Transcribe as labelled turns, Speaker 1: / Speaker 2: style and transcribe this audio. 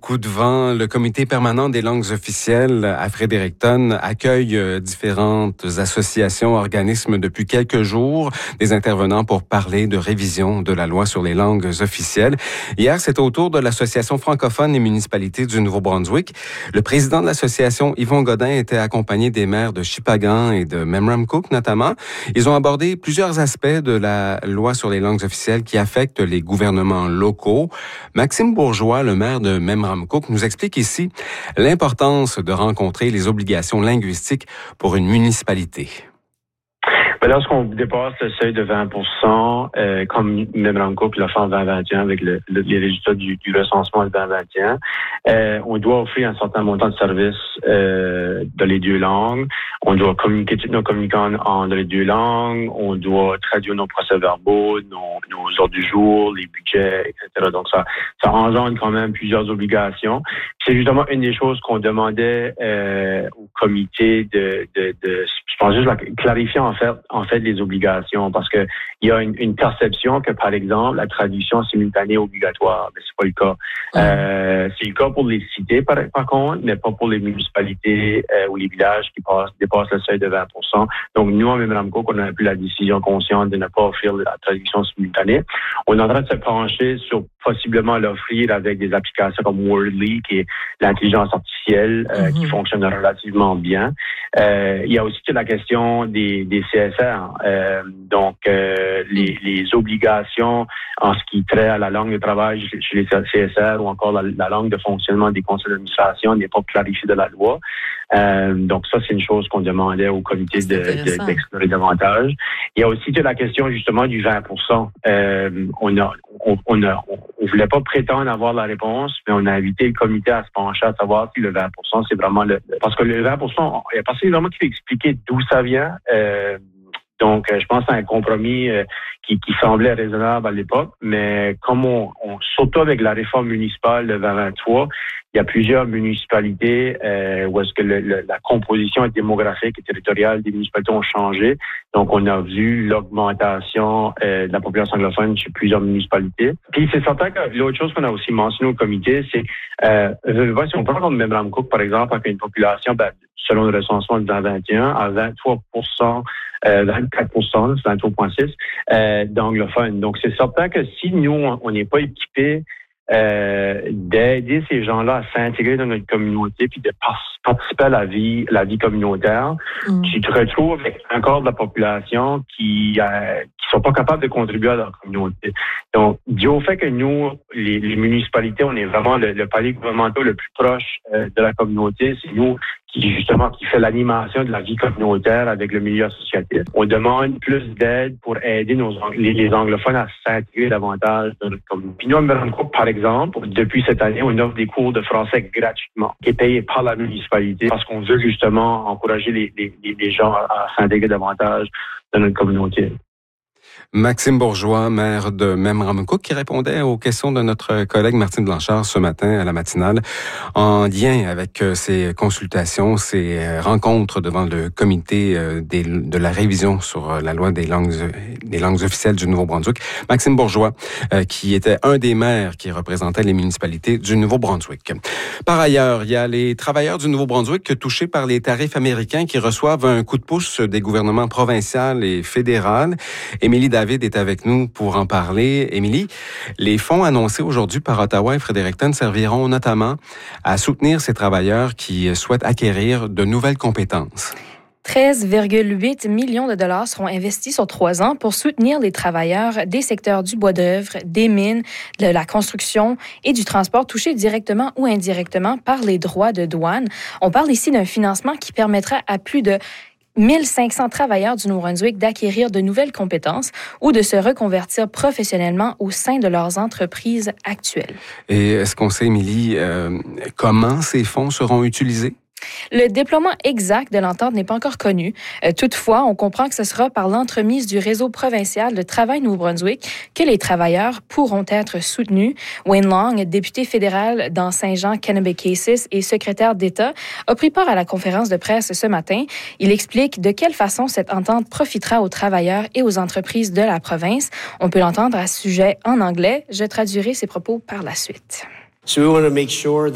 Speaker 1: coup de vent, le Comité permanent des langues officielles à Fredericton accueille différentes associations, organismes depuis quelques jours, des intervenants pour parler de révision de la loi sur les langues officielles. Hier, c'était au tour de l'Association francophone des municipalités du Nouveau-Brunswick. Le président de l'association, Yvon Godin, était accompagné des maires de Shippagan et de Memramcook notamment. Ils ont abordé plusieurs aspects de la loi sur les langues officielles qui affectent les gouvernements locaux. Maxime Bourgeois, le maire de Memramcook, nous explique ici l'importance de rencontrer les obligations linguistiques pour une municipalité.
Speaker 2: Lorsqu'on dépasse le seuil de 20%, comme Memramcook l'a fait en 2021 avec les résultats du recensement de 2021, on doit offrir un certain montant de services dans les deux langues. On doit communiquer tous nos communicants dans les deux langues. On doit traduire nos procès-verbaux, nos ordres du jour, les budgets, etc. Donc, ça engendre quand même plusieurs obligations. C'est justement une des choses qu'on demandait au comité je pense juste clarifier en fait les obligations, parce que il y a une perception que, par exemple, la traduction simultanée est obligatoire, mais c'est pas le cas. C'est le cas pour les cités, par contre, mais pas pour les municipalités ou les villages qui dépassent le seuil de 20%. Donc, nous, en Memramcook, on a pris la décision consciente de ne pas offrir la traduction simultanée. On est en train de se pencher sur possiblement l'offrir avec des applications comme Wordly, qui est l'intelligence artificielle, qui fonctionne relativement bien. Il y a aussi la question des CSR. Donc, les obligations en ce qui trait à la langue de travail chez les CSR ou encore la langue de fonctionnement des conseils d'administration n'est pas clarifiée de la loi. Donc, ça, c'est une chose qu'on demandait au comité d'explorer davantage. Il y a aussi la question, justement, du 20%. On voulait pas prétendre avoir la réponse, mais on a invité le comité à se pencher à savoir si le 20%, c'est vraiment parce que le 20%, il y a personne vraiment qui peut expliquer d'où ça vient. Donc, je pense à un compromis qui semblait raisonnable à l'époque, mais comme surtout avec la réforme municipale de 2023, il y a plusieurs municipalités où est-ce que la composition démographique et territoriale des municipalités ont changé. Donc, on a vu l'augmentation de la population anglophone chez plusieurs municipalités. Puis, c'est certain que l'autre chose qu'on a aussi mentionné au comité, c'est si on prend comme Memramcook, par exemple, avec une population, selon le recensement de 2021, à 23%, 24%, c'est 23,6% d'anglophones. Donc, c'est certain que si nous, on n'est pas équipés d'aider ces gens-là à s'intégrer dans notre communauté puis de participer à la vie communautaire, tu te retrouves avec un quart de la population qui sont pas capables de contribuer à leur communauté. Donc, dû au fait que nous, les municipalités, on est vraiment le palier gouvernemental le plus proche de la communauté, c'est nous qui fait l'animation de la vie communautaire avec le milieu associatif. On demande plus d'aide pour aider les anglophones à s'intégrer davantage dans notre communauté. Puis nous, à Memramcook, par exemple, depuis cette année, on offre des cours de français gratuitement, qui est payé par la municipalité, parce qu'on veut justement encourager les gens à s'intégrer davantage dans notre communauté.
Speaker 1: Maxime Bourgeois, maire de Memramcook, qui répondait aux questions de notre collègue Martine Blanchard ce matin à la matinale en lien avec ces consultations, ces rencontres devant le comité de la révision sur la loi des langues officielles du Nouveau-Brunswick. Maxime Bourgeois, qui était un des maires qui représentait les municipalités du Nouveau-Brunswick. Par ailleurs, il y a les travailleurs du Nouveau-Brunswick touchés par les tarifs américains qui reçoivent un coup de pouce des gouvernements provincial et fédéral. Émilie David est avec nous pour en parler. Émilie, les fonds annoncés aujourd'hui par Ottawa et Fredericton serviront notamment à soutenir ces travailleurs qui souhaitent acquérir de nouvelles compétences.
Speaker 3: 13,8 millions de dollars seront investis sur 3 ans pour soutenir les travailleurs des secteurs du bois d'œuvre, des mines, de la construction et du transport touchés directement ou indirectement par les droits de douane. On parle ici d'un financement qui permettra à plus de 1500 travailleurs du Nouveau-Brunswick d'acquérir de nouvelles compétences ou de se reconvertir professionnellement au sein de leurs entreprises actuelles.
Speaker 1: Et est-ce qu'on sait, Émilie, comment ces fonds seront utilisés?
Speaker 3: Le déploiement exact de l'entente n'est pas encore connu. Toutefois, on comprend que ce sera par l'entremise du réseau provincial de travail Nouveau-Brunswick que les travailleurs pourront être soutenus. Wayne Long, député fédéral dans Saint-Jean-Kennebecasis et secrétaire d'État, a pris part à la conférence de presse ce matin. Il explique de quelle façon cette entente profitera aux travailleurs et aux entreprises de la province. On peut l'entendre à ce sujet en anglais. Je traduirai ses propos par la suite.
Speaker 4: So we want to make sure